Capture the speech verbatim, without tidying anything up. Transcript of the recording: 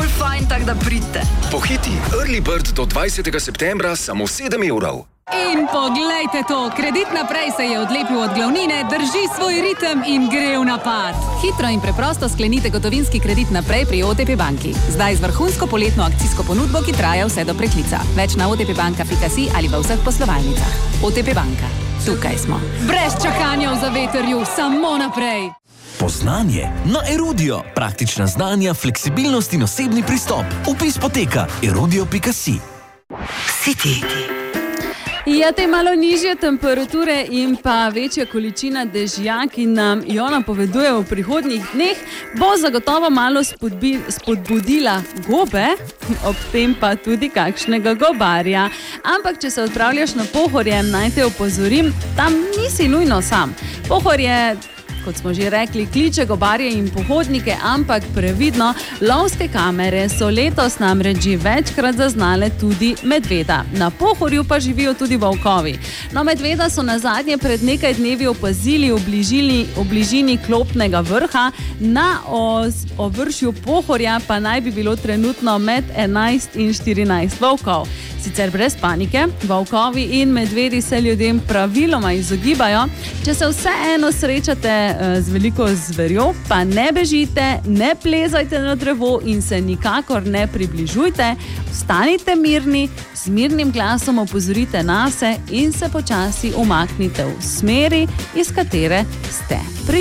fajn, tak da pridite. Pohiti, Early Bird do dvajsetega septembra samo sedem evrov. In poglejte to, Kredit Naprej se je odlepil od glavnine, drži svoj ritem in gre v napad. Hitro in preprosto sklenite gotovinski kredit naprej pri O T P banki. Zdaj z vrhunsko poletno akcijsko ponudbo, ki traja vse do preklica. Več na otpbanka pika si ali v vseh poslovalnicah. O T P banka. Tukaj smo. Brez čakanja v zavetrju, samo naprej. Poznanje na Erudio. Praktična znanja, fleksibilnost in osebni pristop. Vpis poteka erudio pika si. City. Ja, te malo nižje temperature in pa večja količina dežja, ki nam jo napoveduje v prihodnjih dneh, bo zagotovo malo spodbi, spodbudila gobe, ob tem pa tudi kakšnega gobarja. Ampak, če se odpravljaš na Pohorje, naj te opozorim, tam nisi nujno sam. Pohorje, kot smo že rekli, kliče gobarje in pohodnike, ampak previdno, lovske kamere so letos namreč že večkrat zaznale tudi medveda. Na Pohorju pa živijo tudi volkovi. No, medveda so nazadnje pred nekaj dnevi opazili v bližini, v bližini Klopnega vrha, na ovršju Pohorja pa naj bi bilo trenutno med enajst in štirinajst volkov. Sicer brez panike, volkovi in medvedi se ljudem praviloma izogibajo. Če se vseeno srečate z veliko zverjo, pa ne bežite, ne plezajte na drevo in se nikakor ne približujte. Ostanite mirni, z mirnim glasom opozorite nase in se počasi umaknite v smeri, iz katere ste prišli.